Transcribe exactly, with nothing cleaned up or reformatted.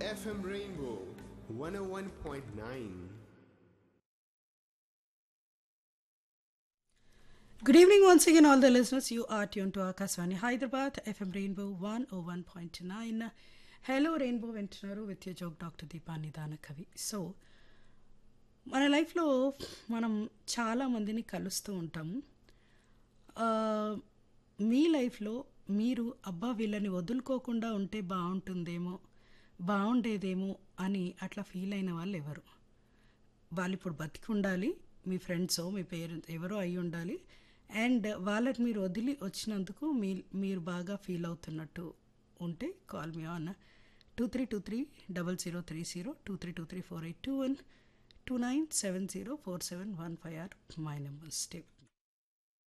F M Rainbow one oh one point nine. Good evening once again, all the listeners. You are tuned to Akaswani Hyderabad, F M Rainbow one oh one point nine. Hello, Rainbow వింటున్నారు with you joke doctor Deepa నిదాన కవి. So మన లైఫ్లో మనం చాలామందిని కలుస్తూ ఉంటాము. ఆ, మీ లైఫ్లో మీరు అబ్బా వీళ్ళని వదులుకోకుండా ఉంటే బాగుంటుందేమో బాగుండేదేమో అని అట్లా ఫీల్ అయిన వాళ్ళు ఎవరు? వాళ్ళు ఇప్పుడు బతికి ఉండాలి, మీ ఫ్రెండ్సో మీ పేరెంట్స్ ఎవరో అయి ఉండాలి, అండ్ వాళ్ళని మీరు వదిలి వచ్చినందుకు మీ మీరు బాగా ఫీల్ అవుతున్నట్టు ఉంటే call me on two three two three double zero three zero two three two three four eight two one two nine seven zero four seven one five are my number. Stay